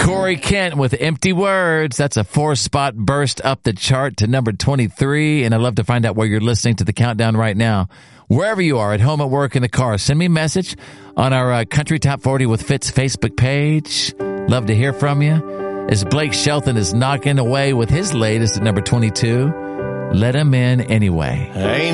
Corey Kent with Empty Words. That's a 4-spot burst up the chart to number 23. And I'd love to find out where you're listening to the countdown right now. Wherever you are, at home, at work, in the car, send me a message on our Country Top 40 with Fitz Facebook page. Love to hear from you. As Blake Shelton is knocking away with his latest at number 22, Let Him In Anyway. Ain't